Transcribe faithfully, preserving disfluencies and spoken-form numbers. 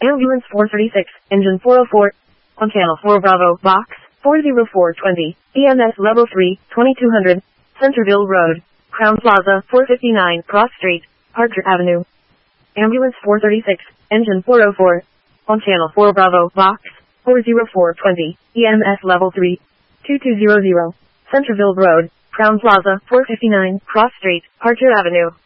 Ambulance four thirty-six, engine four oh four, on channel four Bravo, box four oh four twenty, E M S level three, twenty-two hundred, Centerville Road, Crown Plaza, four fifty-nine, Cross Street, Archer Avenue. Ambulance four thirty-six, engine four oh four, on channel four Bravo, box four oh four twenty, E M S level three, twenty-two hundred, Centerville Road, Crown Plaza, four fifty-nine, Cross Street, Archer Avenue.